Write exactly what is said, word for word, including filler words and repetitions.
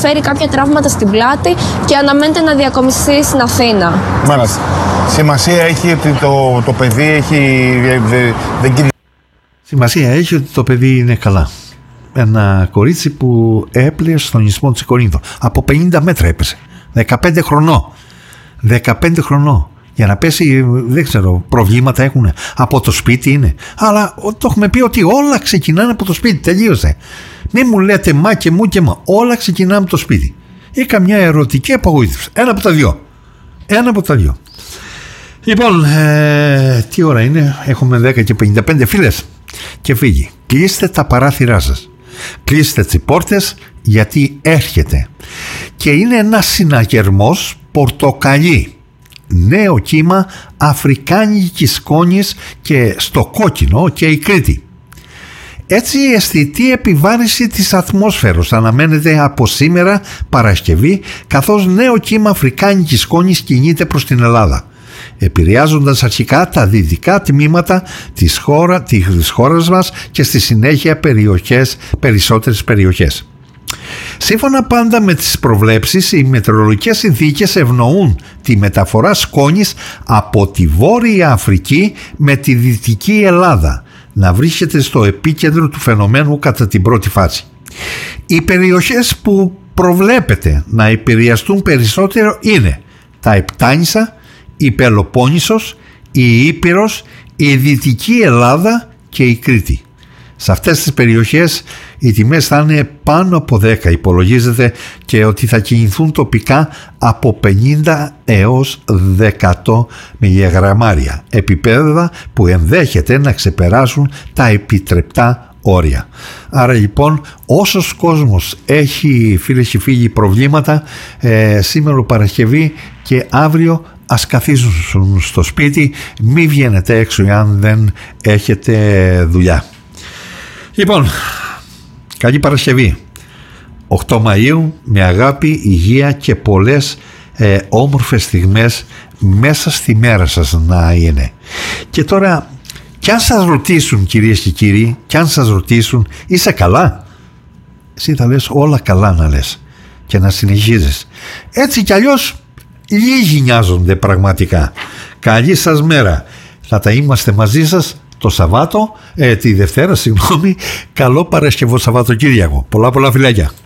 φέρει κάποια τραύματα στην πλάτη και αναμένεται να διακομιστεί στην Αθήνα. Μάλιστα. Σημασία έχει ότι το, το παιδί έχει... Δεν... Σημασία έχει ότι το παιδί είναι καλά. Ένα κορίτσι που έπλεε στον ισθμό της Κορίνθου. Από πενήντα μέτρα έπεσε. δεκαπέντε χρονών. δεκαπέντε χρονών. Για να πέσει, δεν ξέρω, προβλήματα έχουν. Από το σπίτι είναι. Αλλά το έχουμε πει ότι όλα ξεκινάνε από το σπίτι. Τελείωσε. Μην μου λέτε μα και μου και μα. Όλα ξεκινάνε από το σπίτι. Ή καμιά ερωτική απογοήτευση. Ένα από τα δυο. Ένα από τα δυο. Λοιπόν, ε, τι ώρα είναι? Έχουμε δέκα και πενήντα πέντε, φίλες και φίλοι. Κλείστε τα παράθυρά σας. Κλείστε τις πόρτες, γιατί έρχεται. Και είναι ένας συναγερμός πορτοκαλί. Νέο κύμα αφρικάνικης σκόνης και στο κόκκινο και η Κρήτη. Έτσι η αισθητή επιβάρυνση της ατμόσφαιρας αναμένεται από σήμερα Παρασκευή, καθώς νέο κύμα αφρικάνικης σκόνης κινείται προς την Ελλάδα, επηρεάζοντας αρχικά τα δυτικά τμήματα της, χώρα, της χώρας μας και στη συνέχεια περιοχές, περισσότερες περιοχές. Σύμφωνα πάντα με τις προβλέψεις, οι μετεωρολογικές συνθήκες ευνοούν τη μεταφορά σκόνης από τη Βόρεια Αφρική με τη Δυτική Ελλάδα να βρίσκεται στο επίκεντρο του φαινομένου κατά την πρώτη φάση. Οι περιοχές που προβλέπεται να επηρεαστούν περισσότερο είναι τα Επτάνησα, η Πελοπόννησος, η Ήπειρος, η Δυτική Ελλάδα και η Κρήτη. Σε αυτές τις περιοχές οι τιμές θα είναι πάνω από δέκα. Υπολογίζεται και ότι θα κινηθούν τοπικά από πενήντα έως εκατό μιλιγραμμάρια, επίπεδα που ενδέχεται να ξεπεράσουν τα επιτρεπτά όρια. Άρα λοιπόν, όσος κόσμος έχει, φίλες και φίλοι, προβλήματα ε, σήμερα Παρασκευή και αύριο, ας καθίσουν στο σπίτι, μη βγαίνετε έξω αν δεν έχετε δουλειά. Λοιπόν, καλή Παρασκευή. οκτώ Μαΐου, με αγάπη, υγεία και πολλές ε, όμορφες στιγμές μέσα στη μέρα σας να είναι. Και τώρα, κι αν σας ρωτήσουν, κυρίες και κύριοι, κι αν σας ρωτήσουν, είσαι καλά? Εσύ θα λες όλα καλά να λες και να συνεχίζεις. Έτσι κι αλλιώς λίγοι νοιάζονται πραγματικά. Καλή σας μέρα. Θα τα είμαστε μαζί σας το Σαββάτο, ε, τη Δευτέρα, συγγνώμη. Καλό Παρασκευό Σαββατοκύριακο. Πολλά πολλά φιλάκια.